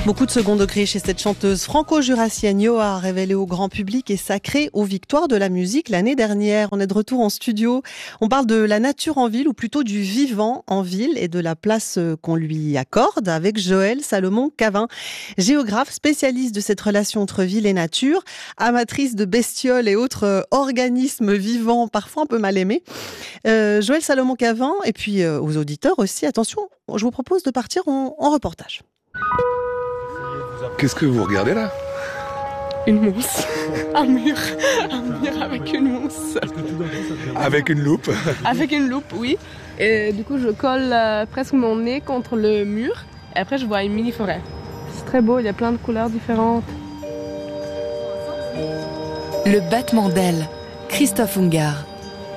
Beaucoup de second degré chez cette chanteuse franco-jurassienne Yoa, révélée au grand public et sacrée aux victoires de la musique l'année dernière. On est de retour en studio. On parle de la nature en ville, ou plutôt du vivant en ville, et de la place qu'on lui accorde avec Joëlle Salomon-Cavin, géographe spécialiste de cette relation entre ville et nature, amatrice de bestioles et autres organismes vivants parfois un peu mal aimés. Joëlle Salomon-Cavin, et puis aux auditeurs aussi, attention, je vous propose de partir en reportage. Qu'est-ce que vous regardez là? Une mousse. Un mur avec une mousse. Avec une loupe? Avec une loupe, oui. Et du coup, je colle presque mon nez contre le mur. Et après, je vois une mini-forêt. C'est très beau, il y a plein de couleurs différentes. Le battement d'ailes. Christophe Ungart.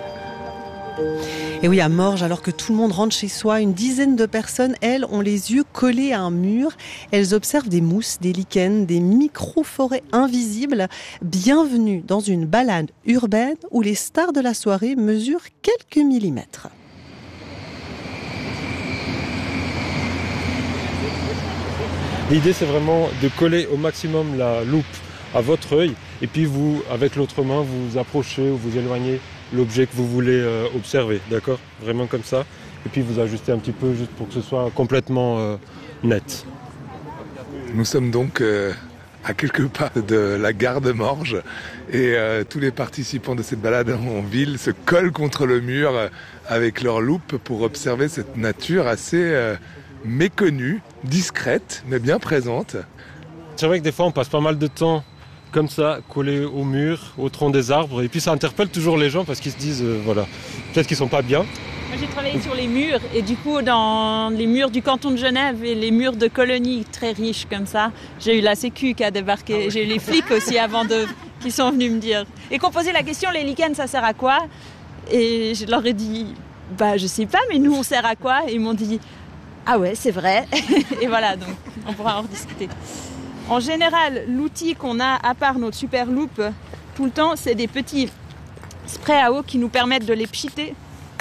Et oui, à Morges, alors que tout le monde rentre chez soi, une dizaine de personnes, elles, ont les yeux collés à un mur. Elles observent des mousses, des lichens, des micro-forêts invisibles. Bienvenue dans une balade urbaine où les stars de la soirée mesurent quelques millimètres. L'idée, c'est vraiment de coller au maximum la loupe à votre œil. Et puis vous, avec l'autre main, vous approchez ou vous éloignez l'objet que vous voulez observer, d'accord? Vraiment comme ça. Et puis vous ajustez un petit peu juste pour que ce soit complètement net. Nous sommes donc à quelques pas de la gare de Morges et tous les participants de cette balade en ville se collent contre le mur avec leur loupe pour observer cette nature assez méconnue, discrète mais bien présente. C'est vrai que des fois on passe pas mal de temps comme ça, collé au mur, au tronc des arbres. Et puis ça interpelle toujours les gens parce qu'ils se disent, voilà, peut-être qu'ils sont pas bien. Moi j'ai travaillé sur les murs et du coup dans les murs du canton de Genève et les murs de colonies très riches comme ça, j'ai eu la Sécu qui a débarqué, j'ai eu les flics aussi qui sont venus me dire. Et qu'on posait la question, les lichens ça sert à quoi? Et je leur ai dit, je sais pas mais nous on sert à quoi? Et ils m'ont dit, ah ouais c'est vrai. Et voilà, donc on pourra en rediscuter. En général, l'outil qu'on a, à part notre super loupe, tout le temps, c'est des petits sprays à eau qui nous permettent de les pchiter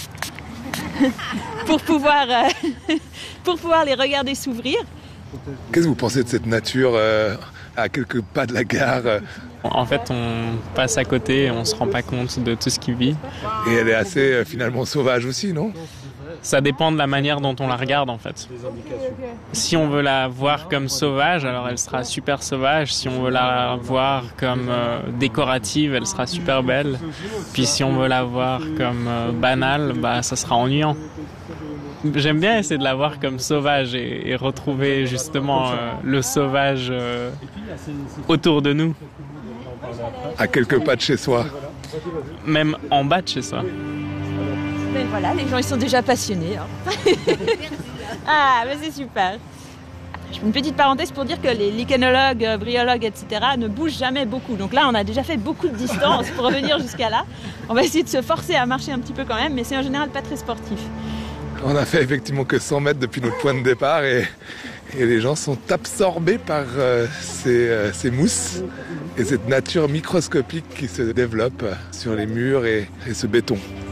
pour pouvoir les regarder s'ouvrir. Qu'est-ce que vous pensez de cette nature à quelques pas de la gare? En fait, on passe à côté et on ne se rend pas compte de tout ce qui vit. Et elle est assez finalement sauvage aussi, non? Ça dépend de la manière dont on la regarde en fait. Si on veut la voir comme sauvage, alors elle sera super sauvage. Si on veut la voir comme décorative, elle sera super belle. Puis si on veut la voir comme banale, ça sera ennuyant. J'aime bien essayer de la voir comme sauvage et retrouver justement le sauvage autour de nous. À quelques pas de chez soi. Même en bas de chez soi. Ben voilà, les gens ils sont déjà passionnés. Hein. Ah, mais c'est super. Je fais une petite parenthèse pour dire que les lichenologues, bryologues, etc. ne bougent jamais beaucoup. Donc là, on a déjà fait beaucoup de distance pour revenir jusqu'à là. On va essayer de se forcer à marcher un petit peu quand même, mais c'est en général pas très sportif. On a fait effectivement que 100 mètres depuis notre point de départ et les gens sont absorbés par ces mousses et cette nature microscopique qui se développe sur les murs et ce béton.